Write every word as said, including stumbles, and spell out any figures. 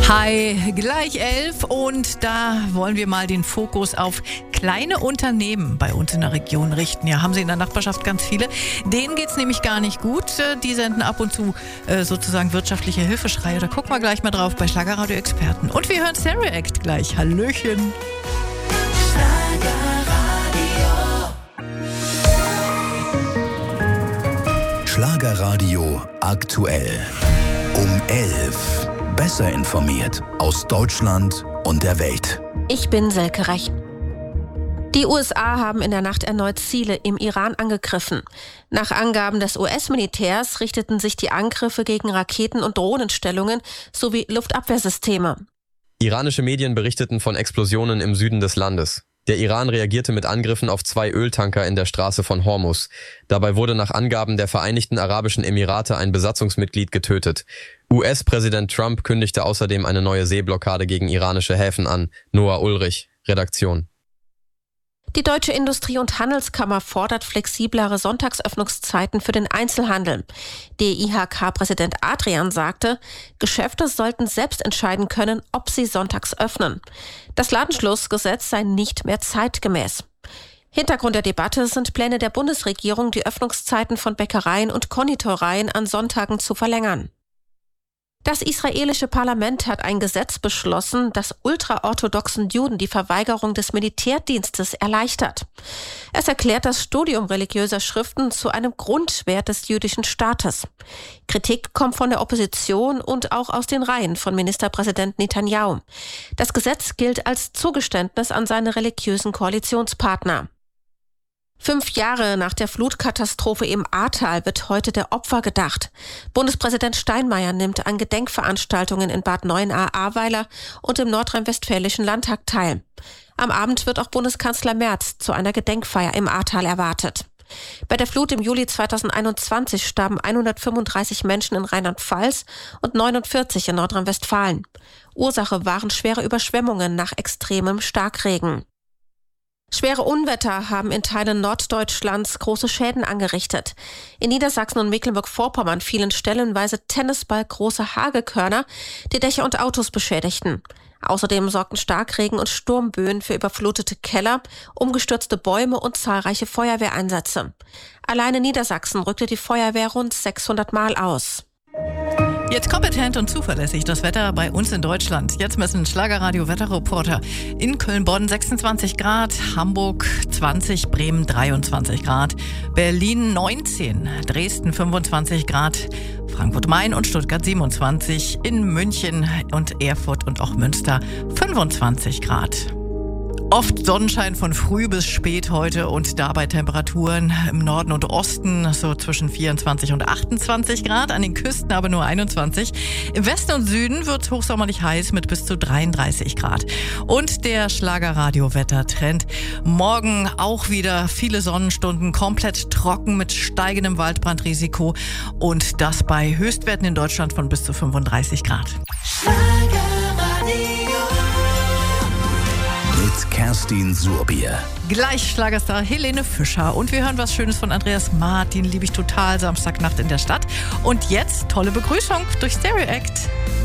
Hi, gleich elf und da wollen wir mal den Fokus auf kleine Unternehmen bei uns in der Region richten. Ja, haben sie in der Nachbarschaft ganz viele. Denen geht's nämlich gar nicht gut. Die senden ab und zu äh, sozusagen wirtschaftliche Hilfeschreie. Da gucken wir gleich mal drauf bei Schlagerradio Experten. Und wir hören Stereo Act gleich. Hallöchen. Schlagerradio aktuell. Um elf. Besser informiert aus Deutschland und der Welt. Ich bin Selke Recht. Die U S A haben in der Nacht erneut Ziele im Iran angegriffen. Nach Angaben des U S-Militärs richteten sich die Angriffe gegen Raketen- und Drohnenstellungen sowie Luftabwehrsysteme. Iranische Medien berichteten von Explosionen im Süden des Landes. Der Iran reagierte mit Angriffen auf zwei Öltanker in der Straße von Hormuz. Dabei wurde nach Angaben der Vereinigten Arabischen Emirate ein Besatzungsmitglied getötet. U S-Präsident Trump kündigte außerdem eine neue Seeblockade gegen iranische Häfen an. Noah Ulrich, Redaktion. Die Deutsche Industrie- und Handelskammer fordert flexiblere Sonntagsöffnungszeiten für den Einzelhandel. Der I H K-Präsident Adrian sagte, Geschäfte sollten selbst entscheiden können, ob sie sonntags öffnen. Das Ladenschlussgesetz sei nicht mehr zeitgemäß. Hintergrund der Debatte sind Pläne der Bundesregierung, die Öffnungszeiten von Bäckereien und Konditoreien an Sonntagen zu verlängern. Das israelische Parlament hat ein Gesetz beschlossen, das ultraorthodoxen Juden die Verweigerung des Militärdienstes erleichtert. Es erklärt das Studium religiöser Schriften zu einem Grundwert des jüdischen Staates. Kritik kommt von der Opposition und auch aus den Reihen von Ministerpräsident Netanyahu. Das Gesetz gilt als Zugeständnis an seine religiösen Koalitionspartner. Fünf Jahre nach der Flutkatastrophe im Ahrtal wird heute der Opfer gedacht. Bundespräsident Steinmeier nimmt an Gedenkveranstaltungen in Bad Neuenahr-Ahrweiler und im nordrhein-westfälischen Landtag teil. Am Abend wird auch Bundeskanzler Merz zu einer Gedenkfeier im Ahrtal erwartet. Bei der Flut im Juli zweitausendeinundzwanzig starben hundertfünfunddreißig Menschen in Rheinland-Pfalz und neunundvierzig in Nordrhein-Westfalen. Ursache waren schwere Überschwemmungen nach extremem Starkregen. Schwere Unwetter haben in Teilen Norddeutschlands große Schäden angerichtet. In Niedersachsen und Mecklenburg-Vorpommern fielen stellenweise tennisballgroße Hagelkörner, die Dächer und Autos beschädigten. Außerdem sorgten Starkregen und Sturmböen für überflutete Keller, umgestürzte Bäume und zahlreiche Feuerwehreinsätze. Allein in Niedersachsen rückte die Feuerwehr rund sechshundert Mal aus. Jetzt kompetent und zuverlässig das Wetter bei uns in Deutschland. Jetzt messen Schlagerradio-Wetterreporter in Köln-Bonn sechsundzwanzig Grad, Hamburg zwanzig, Bremen dreiundzwanzig Grad, Berlin neunzehn, Dresden fünfundzwanzig Grad, Frankfurt-Main und Stuttgart siebenundzwanzig, in München und Erfurt und auch Münster fünfundzwanzig Grad. Oft Sonnenschein von früh bis spät heute und dabei Temperaturen im Norden und Osten so zwischen vierundzwanzig und achtundzwanzig Grad, an den Küsten aber nur einundzwanzig. Im Westen und Süden wird es hochsommerlich heiß mit bis zu dreiunddreißig Grad. Und der Schlagerradio-Wettertrend. Morgen auch wieder viele Sonnenstunden, komplett trocken mit steigendem Waldbrandrisiko und das bei Höchstwerten in Deutschland von bis zu fünfunddreißig Grad. Mit Kerstin Surbier. Gleich Schlagerstar Helene Fischer. Und wir hören was Schönes von Andreas Martin. Liebe ich total, Samstagnacht in der Stadt. Und jetzt tolle Begrüßung durch Stereo Act.